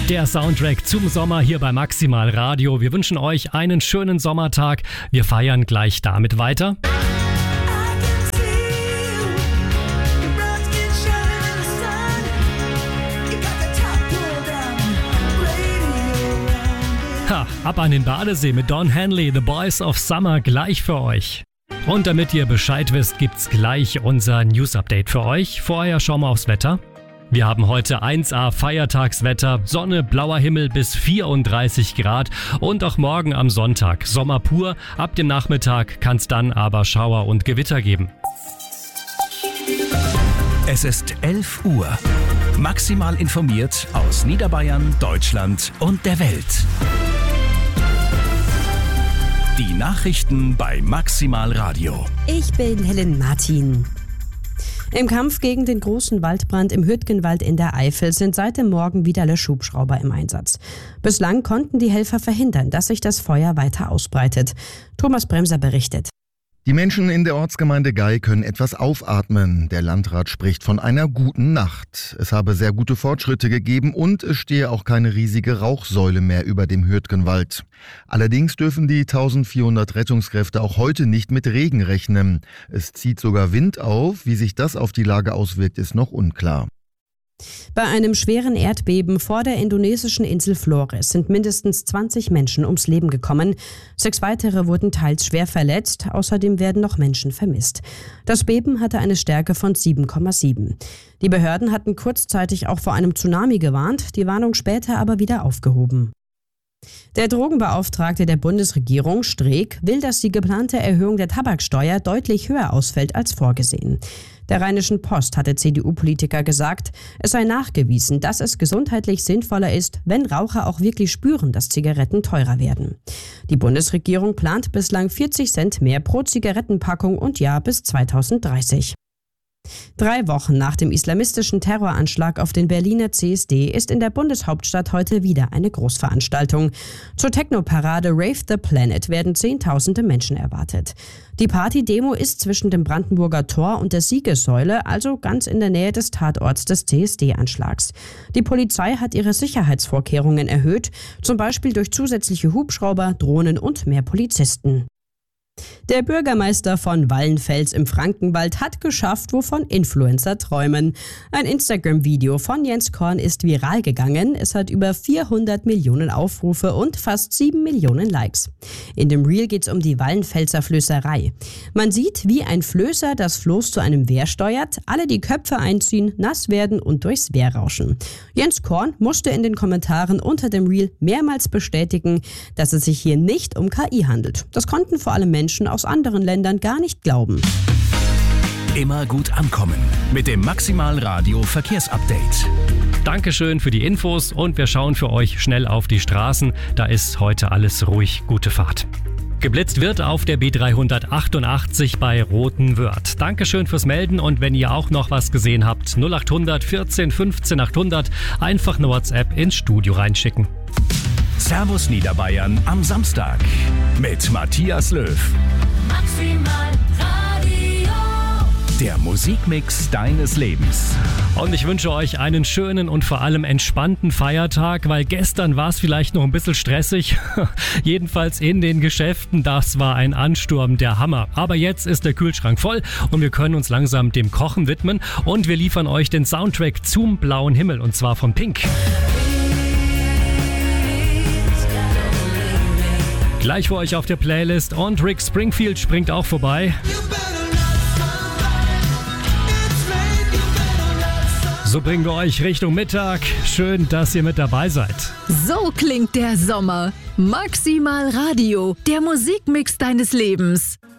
Der Soundtrack zum Sommer hier bei Maximal Radio. Wir wünschen euch einen schönen Sommertag. Wir feiern gleich damit weiter. Ab an den Badesee mit Don Henley, The Boys of Summer, gleich für euch. Und damit ihr Bescheid wisst, gibt's gleich unser News-Update für euch. Vorher schauen wir aufs Wetter. Wir haben heute 1A Feiertagswetter, Sonne, blauer Himmel bis 34 Grad und auch morgen am Sonntag Sommer pur. Ab dem Nachmittag kann's dann aber Schauer und Gewitter geben. Es ist 11 Uhr. Maximal informiert aus Niederbayern, Deutschland und der Welt. Die Nachrichten bei Maximal Radio. Ich bin Helen Martin. Im Kampf gegen den großen Waldbrand im Hürtgenwald in der Eifel sind seit dem Morgen wieder Löschhubschrauber im Einsatz. Bislang konnten die Helfer verhindern, dass sich das Feuer weiter ausbreitet. Thomas Bremser berichtet. Die Menschen in der Ortsgemeinde Gei können etwas aufatmen. Der Landrat spricht von einer guten Nacht. Es habe sehr gute Fortschritte gegeben und es stehe auch keine riesige Rauchsäule mehr über dem Hürtgenwald. Allerdings dürfen die 1400 Rettungskräfte auch heute nicht mit Regen rechnen. Es zieht sogar Wind auf. Wie sich das auf die Lage auswirkt, ist noch unklar. Bei einem schweren Erdbeben vor der indonesischen Insel Flores sind mindestens 20 Menschen ums Leben gekommen. 6 weitere wurden teils schwer verletzt. Außerdem werden noch Menschen vermisst. Das Beben hatte eine Stärke von 7,7. Die Behörden hatten kurzzeitig auch vor einem Tsunami gewarnt, die Warnung später aber wieder aufgehoben. Der Drogenbeauftragte der Bundesregierung, Streeck, will, dass die geplante Erhöhung der Tabaksteuer deutlich höher ausfällt als vorgesehen. Der Rheinischen Post hatte CDU-Politiker gesagt, es sei nachgewiesen, dass es gesundheitlich sinnvoller ist, wenn Raucher auch wirklich spüren, dass Zigaretten teurer werden. Die Bundesregierung plant bislang 40 Cent mehr pro Zigarettenpackung und Jahr bis 2030. 3 Wochen nach dem islamistischen Terroranschlag auf den Berliner CSD ist in der Bundeshauptstadt heute wieder eine Großveranstaltung. Zur Techno-Parade Rave the Planet werden Zehntausende Menschen erwartet. Die Party-Demo ist zwischen dem Brandenburger Tor und der Siegessäule, also ganz in der Nähe des Tatorts des CSD-Anschlags. Die Polizei hat ihre Sicherheitsvorkehrungen erhöht, zum Beispiel durch zusätzliche Hubschrauber, Drohnen und mehr Polizisten. Der Bürgermeister von Wallenfels im Frankenwald hat geschafft, wovon Influencer träumen. Ein Instagram-Video von Jens Korn ist viral gegangen. Es hat über 400 Millionen Aufrufe und fast 7 Millionen Likes. In dem Reel geht es um die Wallenfelser Flößerei. Man sieht, wie ein Flößer das Floß zu einem Wehr steuert, alle die Köpfe einziehen, nass werden und durchs Wehr rauschen. Jens Korn musste in den Kommentaren unter dem Reel mehrmals bestätigen, dass es sich hier nicht um KI handelt. Das konnten vor allem Menschen aus anderen Ländern gar nicht glauben. Immer gut ankommen mit dem Maximal Radio Verkehrsupdate. Dankeschön für die Infos und wir schauen für euch schnell auf die Straßen. Da ist heute alles ruhig. Gute Fahrt. Geblitzt wird auf der B388 bei Rothenwörth. Dankeschön fürs Melden und wenn ihr auch noch was gesehen habt, 0800 14 15 800, einfach eine WhatsApp ins Studio reinschicken. Servus Niederbayern am Samstag mit Matthias Löw. Maximal Radio. Der Musikmix deines Lebens. Und ich wünsche euch einen schönen und vor allem entspannten Feiertag, weil gestern war es vielleicht noch ein bisschen stressig. Jedenfalls in den Geschäften, das war ein Ansturm, der Hammer. Aber jetzt ist der Kühlschrank voll und wir können uns langsam dem Kochen widmen. Und wir liefern euch den Soundtrack zum blauen Himmel und zwar von Pink. Gleich für euch auf der Playlist und Rick Springfield springt auch vorbei. So bringen wir euch Richtung Mittag. Schön, dass ihr mit dabei seid. So klingt der Sommer. Maximal Radio, der Musikmix deines Lebens.